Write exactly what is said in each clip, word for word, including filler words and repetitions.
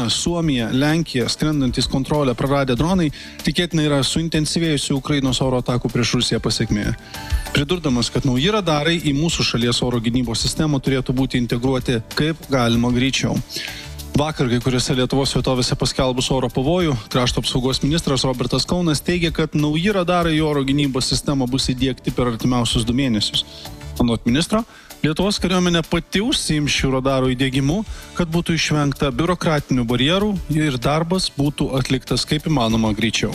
Suomija, Lenkija, skrendantis kontrolę praradę dronai, tikėtina yra suintensyvėjusių Ukrainos oro atakų prieš Rusiją pasekmė. Pridurdamas, kad nauji radarai į mūsų šalies oro gynybos sistemą turėtų būti integruoti kaip galima greičiau. Vakar kai kuriuose Lietuvos vietovėse paskelbus oro pavojų, krašto apsaugos ministras Robertas Kaunas teigia, kad nauji radarai į oro gynybos sistemą bus įdiegti per artimiausius du mėnesius. Anot ministro, Lietuvos kariuomenė pati užsiims šių radarų įdiegimu, kad būtų išvengta biurokratinių barjerų ir darbas būtų atliktas kaip įmanoma greičiau.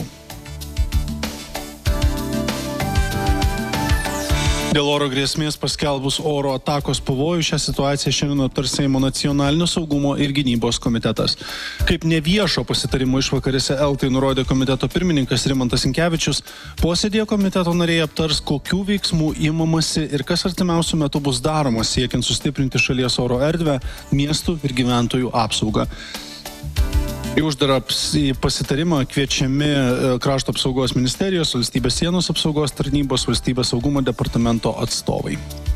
Dėl oro grėsmės paskelbus oro atakos pavojų šią situaciją šiandien aptars Seimo nacionalinio saugumo ir gynybos komitetas. Kaip neviešo pasitarimo išvakarėse Eltai nurodė komiteto pirmininkas Rimantas Sinkevičius, posėdėje komiteto nariai aptars, kokių veiksmų imamasi ir kas artimiausiu metu bus daroma siekiant sustiprinti šalies oro erdvę, miestų ir gyventojų apsaugą. Į uždarą pasitarimą kviečiami Krašto apsaugos ministerijos, Valstybės sienos apsaugos tarnybos, Valstybės saugumo departamento atstovai.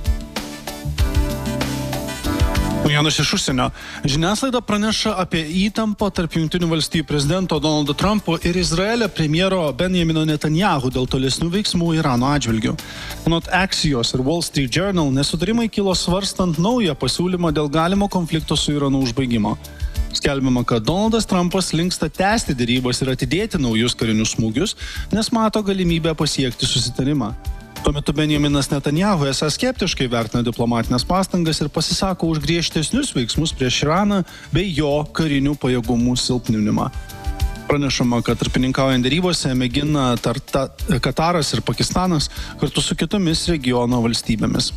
Naujienos iš užsienio. Žiniasklaida praneša apie įtampą tarp Jungtinių valstijų prezidento Donaldo Trumpo ir Izraelio premjero Benjamino Netanyahu dėl tolesnių veiksmų Irano atžvilgiu. Anot Axios ir Wall Street Journal nesutarimai kilo svarstant naują pasiūlymą dėl galimo konflikto su Iranu užbaigimo. Skelbiama, kad Donaldas Trumpas linksta tęsti derybas ir atidėti naujus karinius smūgius, nes mato galimybę pasiekti susitarimą. Tuo metu Benjaminas Netanyahu esą skeptiškai vertina diplomatinės pastangas ir pasisako už griežtesnius veiksmus prieš Iraną bei jo karinių pajėgumų silpninimą. Pranešama, kad tarpininkaujant derybose mėgina tarta, Kataras ir Pakistanas kartu su kitomis regiono valstybėmis.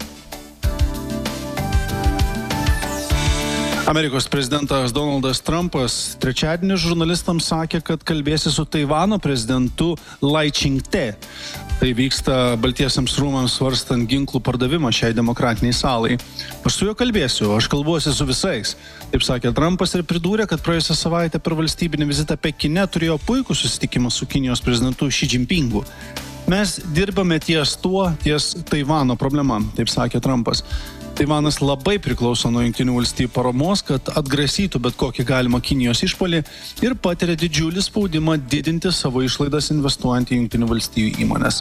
Amerikos prezidentas Donaldas Trumpas trečiadienį žurnalistams sakė, kad kalbėsi su Taivano prezidentu Lai Ching-te. Tai vyksta Baltiesiams rūmams svarstant ginklų pardavimą šiai demokratiniai salai. Aš su juo kalbėsiu, aš kalbuosi su visais. Taip sakė Trumpas ir pridūrė, kad praėjusią savaitę per valstybinį vizitą Pekine turėjo puikų susitikimą su Kinijos prezidentu Xi Jinpingu. Mes dirbame ties tuo, ties Taivano problema, taip sakė Trumpas. Taivanas labai priklauso nuo Jungtinių valstijų paramos, kad atgrasytų bet kokį galimą Kinijos išpuolį ir patiria didžiulį spaudimą didinti savo išlaidas investuojant į Jungtinių valstijų įmones.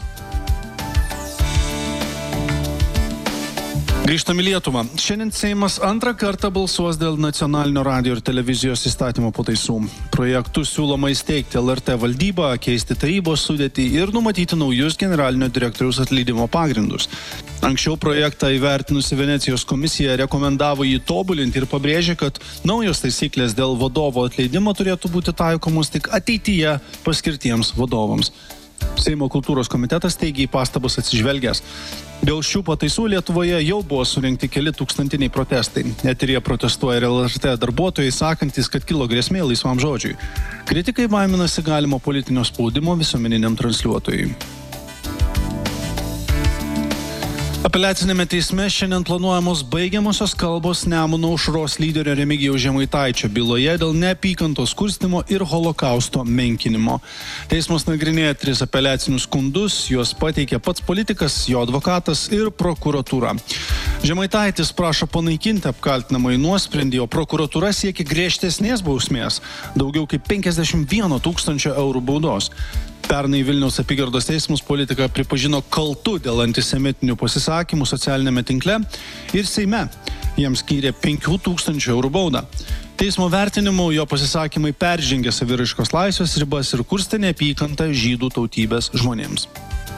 Grįžtam į Lietuvą. Šiandien Seimas antrą kartą balsuos dėl nacionalinio radijo ir televizijos įstatymo pataisų. Projektu siūloma įsteigti L R T valdybą, keisti tarybos sudėtį ir numatyti naujus generalinio direktoriaus atleidimo pagrindus. Anksčiau projektą įvertinusi Venecijos komisija rekomendavo jį tobulinti ir pabrėžė, kad naujos taisyklės dėl vadovo atleidimo turėtų būti taikomos tik ateityje paskirtiems vadovams. Seimo kultūros komitetas teigia į pastabas atsižvelgęs. Dėl šių pataisų Lietuvoje jau buvo surinkti keli tūkstantiniai protestai. Eteryje protestuoja ir L R T darbuotojai, sakantis, kad kilo grėsmė laisvam žodžiui. Kritikai baiminasi galimo politinio spaudimo visuomeniniam transliuotojui. Apeliacinėme teisme šiandien planuojamos baigiamosios kalbos Nemuno aušros lyderio Remigijaus Žemaitaičio byloje dėl neapykantos kurstymo ir holokausto menkinimo. Teismas nagrinėja tris apeliacinius skundus, juos pateikė pats politikas, jo advokatas ir prokuratūra. Žemaitaitis prašo panaikinti apkaltinamąjį nuosprendį, o prokuratūra siekia griežtesnės bausmės, daugiau kaip penkiasdešimt vieno tūkstančio eurų baudos. Pernai Vilniaus apygardos teismas politiką pripažino kaltu dėl antisemitinių pasisakymų socialinėme tinkle ir Seime jiems skyrė penkių tūkstančių eurų baudą. Teismo vertinimu jo pasisakymai peržengė saviraiškos laisvės ribas ir kurstė neapykantą žydų tautybės žmonėms.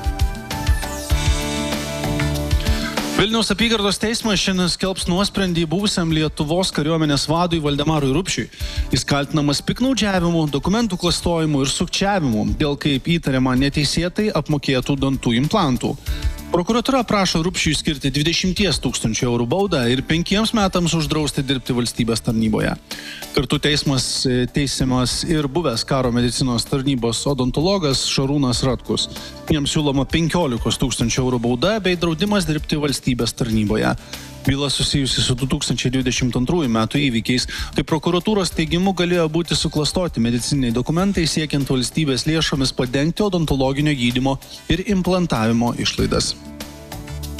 Vilniaus apygardos teismas šiandien skelbs nuosprendį buvusiam Lietuvos kariuomenės vadui Valdemarui Rupšiui. Jis kaltinamas piknaudžiavimu, dokumentų klastojimu ir sukčiavimu dėl, kaip įtariama, neteisėtai apmokėtų dantų implantų. Prokuratūra prašo Rupšiui skirti dvidešimt tūkstančių eurų baudą ir penkiems metams uždrausti dirbti valstybės tarnyboje. Kartu teismas teisiamas ir buvęs karo medicinos tarnybos odontologas Šarūnas Ratkus. Jiems siūloma penkiolikos tūkstančių eurų bauda bei draudimas dirbti valstybės tarnyboje. Byla susijusi su du tūkstančiai dvidešimt antrųjų metų įvykiais, kai prokuratūros teigimu galėjo būti suklastoti medicininiai dokumentai siekiant valstybės lėšomis padengti odontologinio gydymo ir implantavimo išlaidas.